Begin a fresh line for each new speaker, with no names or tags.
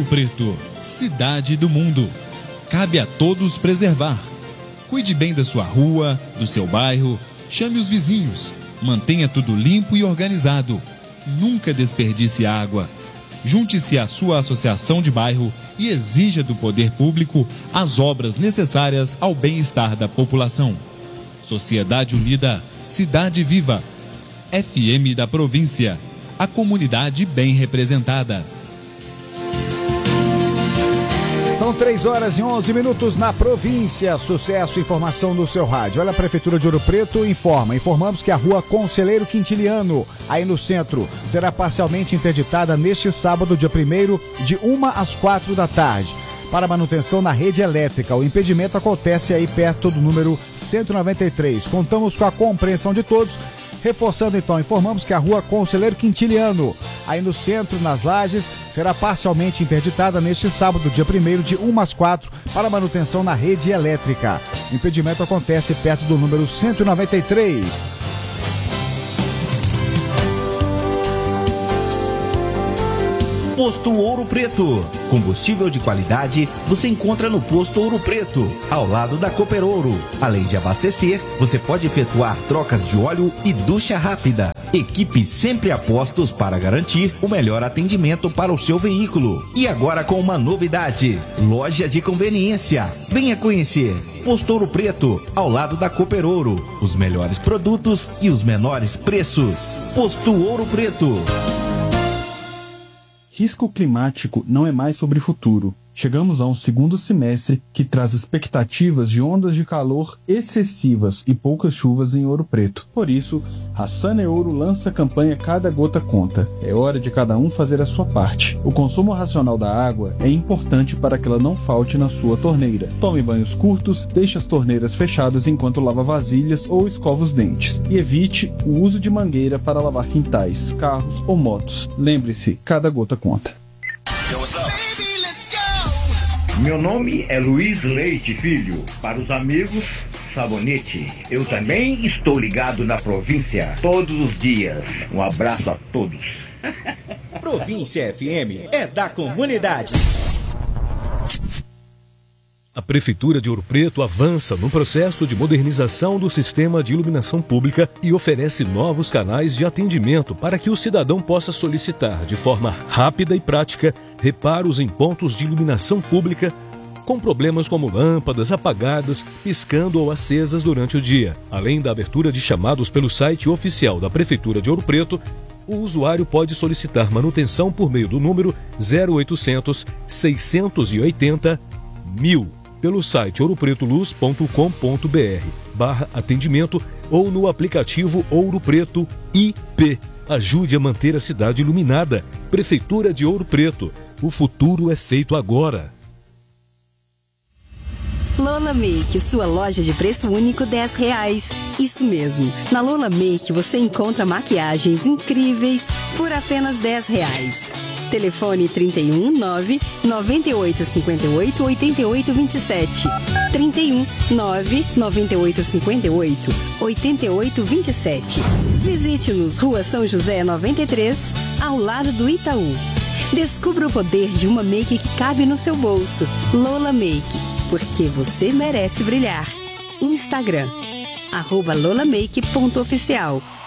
Ouro Preto, cidade do mundo. Cabe a todos preservar. Cuide bem da sua rua, do seu bairro, chame os vizinhos, mantenha tudo limpo e organizado. Nunca desperdice água. Junte-se à sua associação de bairro e exija do poder público as obras necessárias ao bem-estar da população. Sociedade Unida, Cidade Viva. FM da província. A comunidade bem representada.
São 3h11 na província. Sucesso, informação no seu rádio. Olha, a Prefeitura de Ouro Preto informamos que a rua Conselheiro Quintiliano, aí no centro, será parcialmente interditada neste sábado, dia 1º, de 1 às 4 da tarde. Para manutenção na rede elétrica. O impedimento acontece aí perto do número 193. Contamos com a compreensão de todos. Reforçando então, informamos que a rua Conselheiro Quintiliano, aí no centro, nas Lajes, será parcialmente interditada neste sábado, dia 1º, de 1 às 4, para manutenção na rede elétrica. O impedimento acontece perto do número 193.
Posto Ouro Preto. Combustível de qualidade você encontra no Posto Ouro Preto, ao lado da Cooper Ouro. Além de abastecer, você pode efetuar trocas de óleo e ducha rápida. Equipe sempre a postos para garantir o melhor atendimento para o seu veículo. E agora com uma novidade: loja de conveniência. Venha conhecer Posto Ouro Preto, ao lado da Cooper Ouro. Os melhores produtos e os menores preços. Posto Ouro Preto.
Risco climático não é mais sobre futuro. Chegamos a um segundo semestre que traz expectativas de ondas de calor excessivas e poucas chuvas em Ouro Preto. Por isso, a Saneouro lança a campanha Cada Gota Conta. É hora de cada um fazer a sua parte. O consumo racional da água é importante para que ela não falte na sua torneira. Tome banhos curtos, deixe as torneiras fechadas enquanto lava vasilhas ou escova os dentes. E evite o uso de mangueira para lavar quintais, carros ou motos. Lembre-se, cada gota conta.
Meu nome é Luiz Leite Filho. Para os amigos, Sabonete. Eu também estou ligado na província todos os dias. Um abraço a todos.
Província FM é da comunidade.
A Prefeitura de Ouro Preto avança no processo de modernização do sistema de iluminação pública e oferece novos canais de atendimento para que o cidadão possa solicitar de forma rápida e prática reparos em pontos de iluminação pública com problemas como lâmpadas apagadas, piscando ou acesas durante o dia. Além da abertura de chamados pelo site oficial da Prefeitura de Ouro Preto, o usuário pode solicitar manutenção por meio do número 0800 680 1000. Pelo site ouropretoluz.com.br/atendimento ou no aplicativo Ouro Preto IP. Ajude a manter a cidade iluminada. Prefeitura de Ouro Preto. O futuro é feito agora.
Lola Make, sua loja de preço único R$10. Isso mesmo. Na Lola Make você encontra maquiagens incríveis por apenas R$10. Telefone 31 9 98 58 88 27. 31 9 98 58 88 27. Visite-nos, Rua São José 93, ao lado do Itaú. Descubra o poder de uma make que cabe no seu bolso. Lola Make, porque você merece brilhar. Instagram, @lolamake.oficial.